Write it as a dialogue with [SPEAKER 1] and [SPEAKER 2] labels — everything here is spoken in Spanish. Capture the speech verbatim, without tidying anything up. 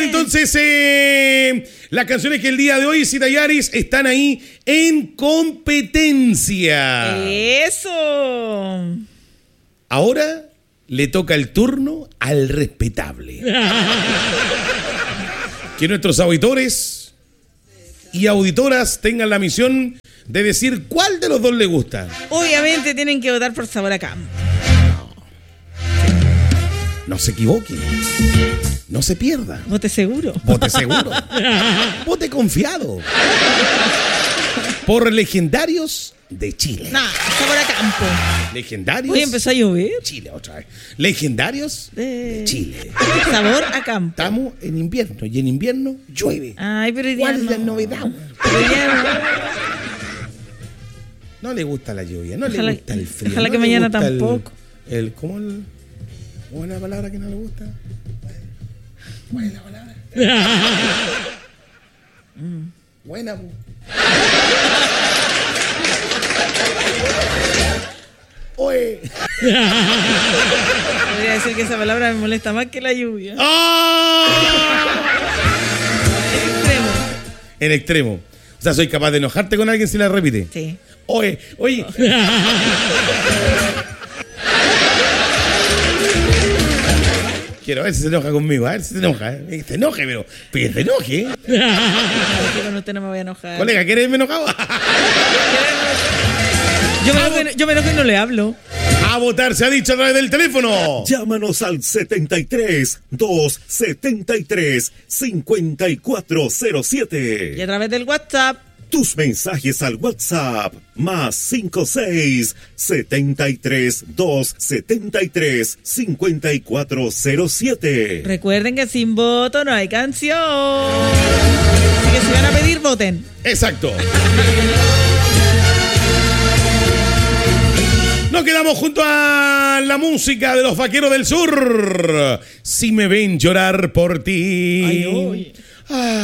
[SPEAKER 1] entonces eh, las canciones que el día de hoy, Cita Yaris, están ahí en competencia.
[SPEAKER 2] ¡Eso!
[SPEAKER 1] Ahora le toca el turno al respetable. Que nuestros auditores y auditoras tengan la misión de decir cuál de los dos le gusta.
[SPEAKER 2] Obviamente tienen que votar por Sabor a Campo.
[SPEAKER 1] No se equivoquen. No se pierda.
[SPEAKER 2] Vote seguro.
[SPEAKER 1] Vote seguro. Vote confiado. Por Legendarios de Chile.
[SPEAKER 2] No, Sabor a Campo.
[SPEAKER 1] Legendarios.
[SPEAKER 2] Hoy empezó a llover.
[SPEAKER 1] Chile otra vez. Legendarios
[SPEAKER 2] de,
[SPEAKER 1] de Chile.
[SPEAKER 2] Sabor a Campo.
[SPEAKER 1] Estamos en invierno y en invierno llueve.
[SPEAKER 2] Ay, pero hoy día
[SPEAKER 1] ¿Cuál es
[SPEAKER 2] no.
[SPEAKER 1] la novedad?
[SPEAKER 2] Pero hoy día no.
[SPEAKER 1] No le gusta la lluvia, no
[SPEAKER 2] Ojalá,
[SPEAKER 1] le gusta el frío.
[SPEAKER 2] ojalá
[SPEAKER 1] no
[SPEAKER 2] que
[SPEAKER 1] le
[SPEAKER 2] mañana
[SPEAKER 1] gusta
[SPEAKER 2] tampoco.
[SPEAKER 1] El, el, ¿Cómo el, ¿Cómo es la palabra que no le gusta? ¿Cuál es la palabra? mm. Buena, pu. Oye.
[SPEAKER 2] Podría decir que esa palabra me molesta más que la lluvia.
[SPEAKER 1] ¡Oh!
[SPEAKER 2] En extremo.
[SPEAKER 1] En extremo. O sea, soy capaz de enojarte con alguien si la repite.
[SPEAKER 2] Sí.
[SPEAKER 1] Oye, oye. Quiero ver si se enoja conmigo, a ver si se enoja. ¿eh? Se enoje, pero, pero que se enoje. ¿eh?
[SPEAKER 2] Aquí con usted no me voy a enojar.
[SPEAKER 1] Colega, ¿quieres irme enojado?
[SPEAKER 2] Yo me, enojo, yo me enojo y no le hablo.
[SPEAKER 1] A votar se ha dicho a través del teléfono.
[SPEAKER 3] Llámanos al setenta y tres, doscientos setenta y tres, cincuenta y cuatro cero siete.
[SPEAKER 2] Y a través del WhatsApp.
[SPEAKER 3] Tus mensajes al WhatsApp más cincuenta y seis, setenta y tres, doscientos setenta y tres, cincuenta y cuatro cero siete.
[SPEAKER 2] Recuerden que sin voto no hay canción. Así que si van a pedir, voten.
[SPEAKER 1] Exacto. Nos quedamos junto a la música de los Vaqueros del Sur. Si me ven llorar por ti.
[SPEAKER 2] Ay, ay.
[SPEAKER 1] Ah.